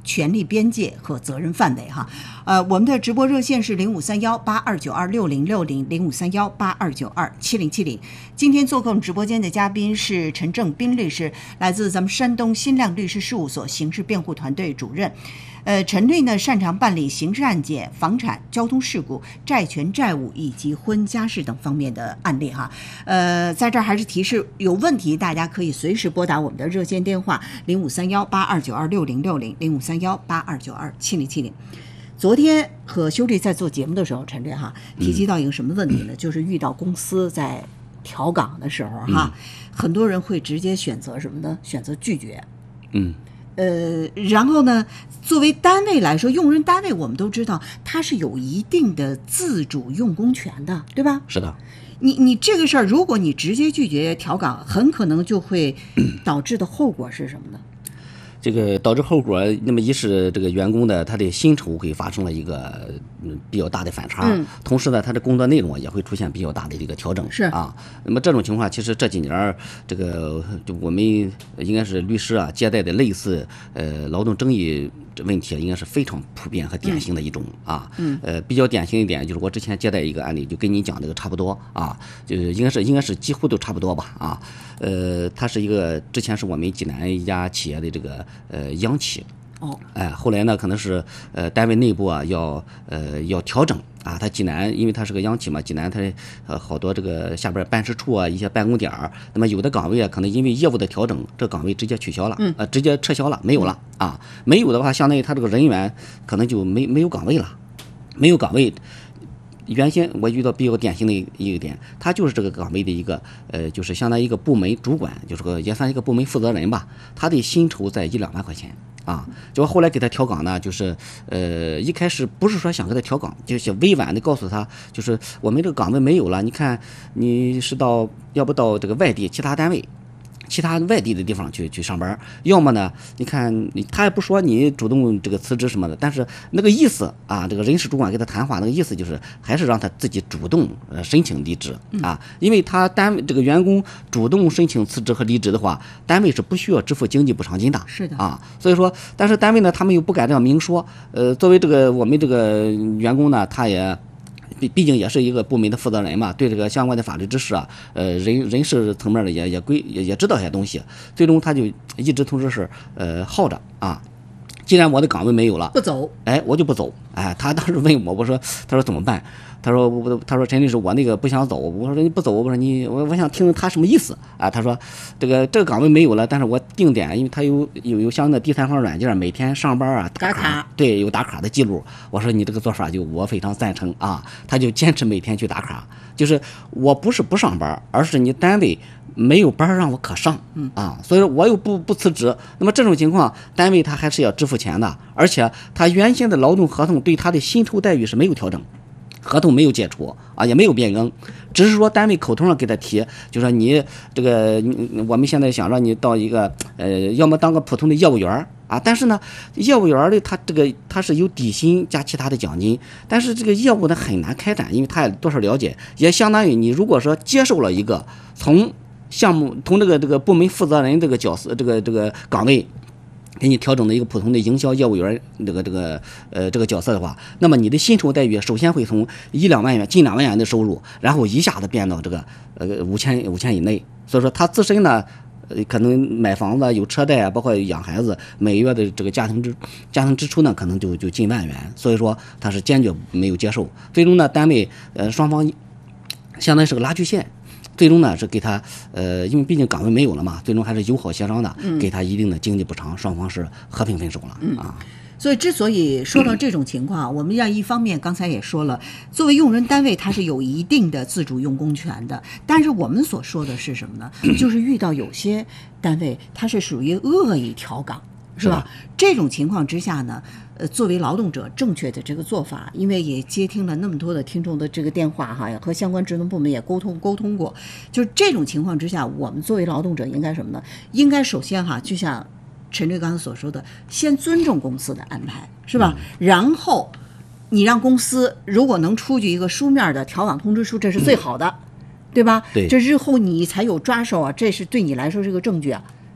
权利边界和责任范围哈。呃，我们的直播热线是零五三幺八二九二六零六零零五三幺八二九二七零七零。今天做客我们直播间的嘉宾是陈正斌律师，来自咱们山东新亮律师事务所刑事辩护团队主任。呃，陈律呢擅长办理刑事案件、房产、交通事故、债权债务以及婚家事等方面的案例哈。呃，在这儿还是提示，有问题大家可以随时拨打我们的热线电话零五三幺八二九二六零六零零五三幺八二九二七零七零。昨天和修丽在做节目的时候，陈律哈提及到一个什么问题呢？嗯、就是遇到公司在调岗的时候哈，嗯、很多人会直接选择什么呢？选择拒绝。嗯。呃，然后呢，作为单位来说，用人单位我们都知道，它是有一定的自主用工权的，对吧？ 是的。 你你这个事儿，如果你直接拒绝调岗，很可能就会导致的后果是什么呢？ 这个导致后果，那么一是这个员工的他的薪酬会发生了一个嗯比较大的反差，嗯、同时呢，他的工作内容也会出现比较大的这个调整，是啊。那么这种情况，其实这几年这个就我们应该是律师啊接待的类似呃劳动争议问题，应该是非常普遍和典型的一种、嗯、啊。嗯。呃，比较典型一点就是我之前接待一个案例，就跟你讲这个差不多啊，就是应该是应该是几乎都差不多吧啊。呃，他是一个之前是我们济南一家企业的这个呃央企。哦，哎，后来呢，可能是呃单位内部啊要呃要调整啊，他济南因为他是个央企嘛，济南他呃好多这个下边办事处啊一些办公点儿，那么有的岗位啊可能因为业务的调整，这岗位直接取消了，嗯，呃直接撤销了，没有了啊，没有的话，相当于他这个人员可能就没没有岗位了，没有岗位。原先我遇到比较典型的一个点，他就是这个岗位的一个呃，就是相当于一个部门主管，就是个也算一个部门负责人吧，他的薪酬在一两万块钱啊。结果后来给他调岗呢，就是呃一开始不是说想给他调岗，就是委婉的告诉他，就是我们这个岗位没有了，你看你是到要不到这个外地其他单位。其他外地的地方去去上班，要么呢，你看他也不说你主动这个辞职什么的，但是那个意思啊，这个人事主管跟他谈话那个意思就是还是让他自己主动呃申请离职啊，因为他单位这个员工主动申请辞职和离职的话，单位是不需要支付经济补偿金的，是的啊，所以说，但是单位呢，他们又不敢这样明说，呃，作为这个我们这个员工呢，他也。毕毕竟也是一个部门的负责人嘛，对这个相关的法律知识啊，呃，人人事层面的也也归也也知道一些东西，最终他就一直同时是呃耗着啊。既然我的岗位没有了， 不走， 哎，我就不走。哎，他当时问我，我说，他说怎么办？他说我，他说陈律师，我那个不想走。我说你不走，我说你，我我想听听他什么意思啊？他说，这个这个岗位没有了，但是我定点，因为他有有有相应的第三方软件，每天上班啊打卡，打卡对，有打卡的记录。我说你这个做法就我非常赞成啊，他就坚持每天去打卡。就是我不是不上班，而是你单位没有班让我可上，嗯啊，所以我又不不辞职，那么这种情况，单位他还是要支付钱的，而且他原先的劳动合同对他的薪酬待遇是没有调整，合同没有解除啊，也没有变更，只是说单位口头上给他提，就说你这个我们现在想让你到一个呃，要么当个普通的业务员啊，但是呢，业务员的他这个他是有底薪加其他的奖金，但是这个业务呢很难开展，因为他也多少了解，也相当于你如果说接受了一个从项目从这个这个部门负责人这个角色这个这个岗位。给你调整的一个普通的营销业务员这个这个呃这个角色的话，那么你的薪酬待遇首先会从一两万元近两万元的收入，然后一下子变到这个呃五千五千以内。所以说他自身呢，呃可能买房子有车贷啊，包括养孩子，每月的这个家庭支家庭支出呢，可能就就近万元。所以说他是坚决没有接受。最终呢，单位呃双方相当于是个拉锯线。最终呢是给他，呃，因为毕竟岗位没有了嘛，最终还是友好协商的，嗯、给他一定的经济补偿，双方是和平分手了、嗯、啊。 所以，之所以说到这种情况，嗯、我们要一方面刚才也说了，作为用人单位，它是有一定的自主用工权的。但是我们所说的是什么呢？就是遇到有些单位，它是属于恶意调岗，是吧？是这种情况之下呢？呃，作为劳动者正确的这个做法，因为也接听了那么多的听众的这个电话哈，和相关职能部门也沟通沟通过，就是这种情况之下，我们作为劳动者应该什么呢？应该首先哈，就像陈律刚才所说的，先尊重公司的安排，是吧？嗯、然后你让公司如果能出具一个书面的调岗通知书，这是最好的，嗯、对吧？ 对， 这日后你才有抓手啊，这是对你来说是个证据啊。 对。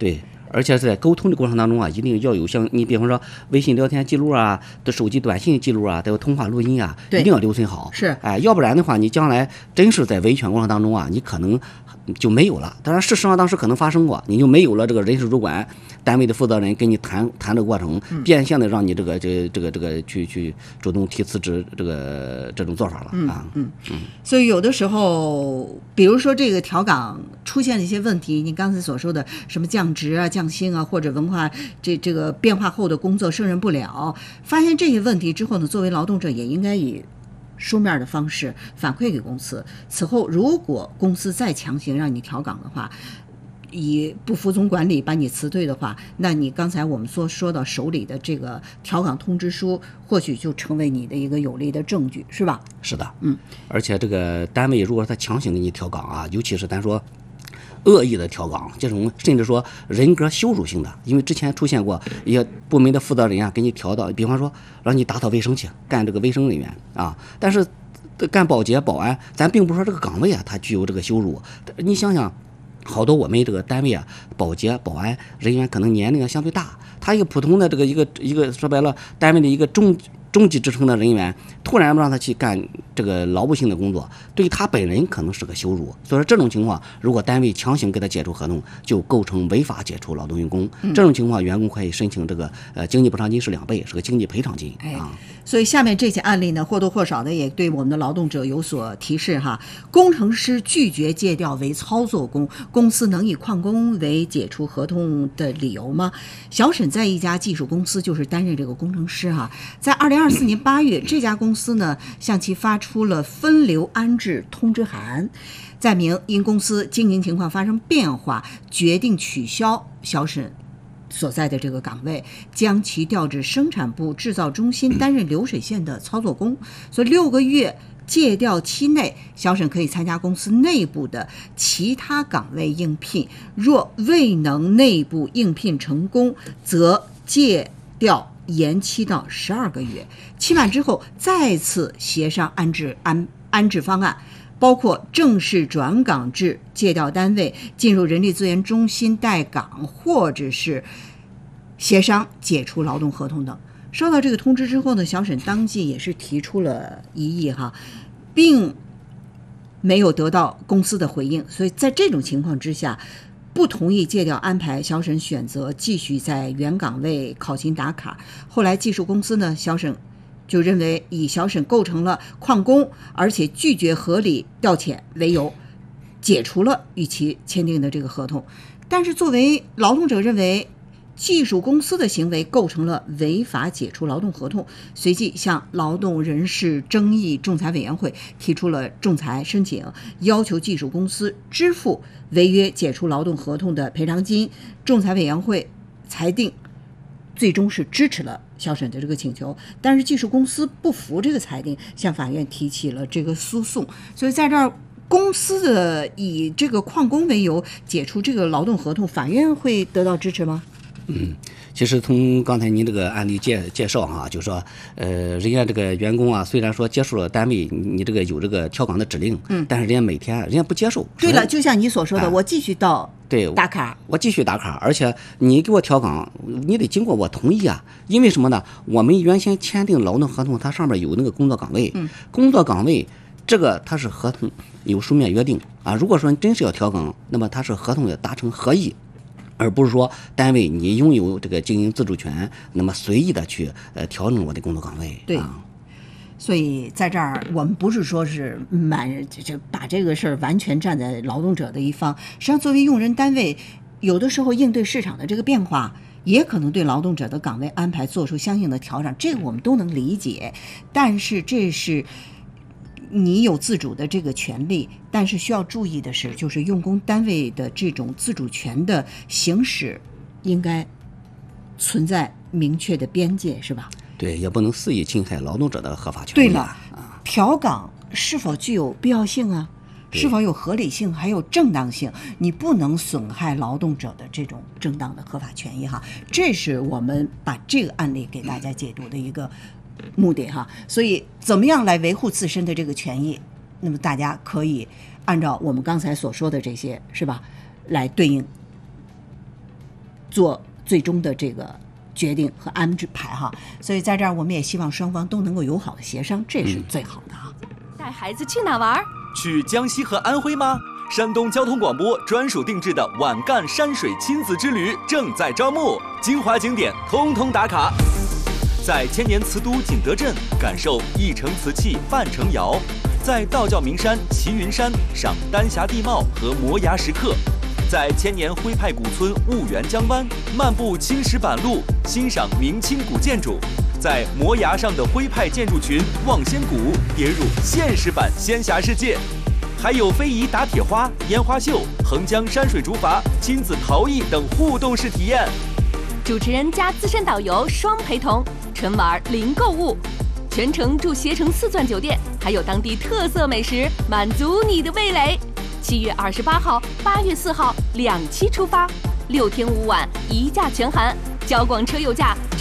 而且在沟通的过程当中啊，一定要有像你比方说微信聊天记录啊、的手机短信记录啊，还有通话录音啊，一定要留存好。 是， 哎，要不然的话，你将来真是在维权过程当中啊，你可能就没有了。当然，事实上当时可能发生过，你就没有了这个人事主管单位的负责人跟你谈谈的过程， 嗯、 变相的让你这个这这个这个去去主动提辞职这个这种做法了、 嗯、 啊。 嗯嗯。所以有的时候，比如说这个调岗出现了一些问题，你刚才所说的什么降职啊、降薪啊，或者文化这这个变化后的工作胜任不了，发现这些问题之后呢，作为劳动者也应该以书面的方式反馈给公司。此后，如果公司再强行让你调岗的话，以不服从管理把你辞退的话，那你刚才我们所说到手里的这个调岗通知书，或许就成为你的一个有力的证据，是吧？ 是的， 嗯。 而且这个单位如果他强行给你调岗啊，尤其是咱说恶意的调岗，这种甚至说人格羞辱性的，因为之前出现过一些部门的负责人啊，给你调到，比方说让你打扫卫生去，干这个卫生人员啊，但是干保洁、保安，咱并不是说这个岗位啊，它具有这个羞辱。你想想，好多我们这个单位啊，保洁、保安人员可能年龄相对大，他一个普通的这个一个一个说白了，单位的一个中中级职称的人员，突然让他去干这个劳务性的工作，对他本人可能是个羞辱。所以说这种情况，如果单位强行给他解除合同，就构成违法解除劳动员工。 嗯、 这种情况，员工可以申请这个呃经济补偿金是两倍，是个经济赔偿金、 哎、 啊。 所以下面这些案例呢，或多或少的也对我们的劳动者有所提示哈。工程师拒绝借调为操作工，公司能以旷工为解除合同的理由吗？小沈在一家技术公司就是担任这个工程师哈，在二零二四年八月，这家公司呢向其发出了分流安置通知函，载明因公司经营情况发生变化，决定取消小沈所在的这个岗位，将其调至生产部制造中心担任流水线的操作工。所以六个月借调期内，小沈可以参加公司内部的其他岗位应聘，若未能内部应聘成功，则借调延期到十二个月，期满之后再次协商安置安安置方案，包括正式转岗至借调单位，进入人力资源中心待岗，或者是协商解除劳动合同等。收到这个通知之后呢，小沈当即也是提出了异议哈，并没有得到公司的回应，所以在这种情况之下，不同意借调安排，小沈选择继续在原岗位考勤打卡。后来技术公司呢，小沈就认为以小沈构成了旷工，而且拒绝合理调遣为由，解除了与其签订的这个合同。但是作为劳动者认为技术公司的行为构成了违法解除劳动合同，随即向劳动人事争议仲裁委员会提出了仲裁申请，要求技术公司支付违约解除劳动合同的赔偿金。仲裁委员会裁定最终是支持了小沈的这个请求，但是技术公司不服这个裁定，向法院提起了这个诉讼。所以在这儿，公司的以这个旷工为由解除这个劳动合同，法院会得到支持吗？ 嗯，其实从刚才您这个案例介介绍哈、啊，就说呃，人家这个员工啊，虽然说接受了单位你你这个有这个调岗的指令， 嗯， 但是人家每天人家不接受。 对了，就像你所说的，哎、我继续到对打卡， 我继续打卡，而且你给我调岗，你得经过我同意啊。因为什么呢？我们原先签订劳动合同，它上面有那个工作岗位， 嗯， 工作岗位这个它是合同有书面约定啊。如果说你真是要调岗，那么它是合同要达成合意。而不是说单位你拥有这个经营自主权，那么随意的去呃调整我的工作岗位。 对， 啊、 所以在这儿我们不是说是满就把这个事儿完全站在劳动者的一方。实际上，作为用人单位，有的时候应对市场的这个变化，也可能对劳动者的岗位安排做出相应的调整，这个我们都能理解。但是这是你有自主的这个权利，但是需要注意的是，就是用工单位的这种自主权的行使，应该存在明确的边界，是吧？ 对，也不能肆意侵害劳动者的合法权利。 对了，调岗是否具有必要性啊？是否有合理性，还有正当性？你不能损害劳动者的这种正当的合法权益哈。这是我们把这个案例给大家解读的一个目的哈。所以怎么样来维护自身的这个权益，那么大家可以按照我们刚才所说的这些，是吧，来对应。 做最终的这个决定和安排哈。所以在这儿我们也希望双方都能够友好的协商，这是最好的哈。 带孩子去哪玩？ 去江西和安徽吗？山东交通广播专属定制的皖赣山水亲子之旅正在招募，精华景点通通打卡。在千年瓷都景德镇感受一城瓷器半城窑，在道教名山齐云山赏丹霞地貌和摩崖石刻，在千年徽派古村婺源江湾漫步青石板路，欣赏明清古建筑，在摩崖上的徽派建筑群望仙谷跌入现实版仙侠世界。还有非遗打铁花、烟花秀、横江山水竹筏、亲子陶艺等互动式体验。 主持人加资深导游双陪同，纯玩零购物，全程住携程四钻酒店，还有当地特色美食，满足你的味蕾。七月二十八号、八月四号两期出发，六天五晚，一价全含，交广车友价